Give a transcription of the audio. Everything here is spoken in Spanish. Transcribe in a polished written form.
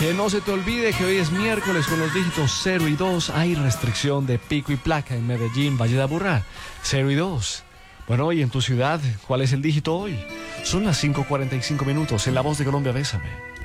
Que no se te olvide que hoy es miércoles con los dígitos 0 y 2. Hay restricción de pico y placa en Medellín, Valle de Aburrá. 0 y 2. Bueno, y en tu ciudad, ¿cuál es el dígito hoy? Son las 5:45 minutos. En La Voz de Colombia, bésame.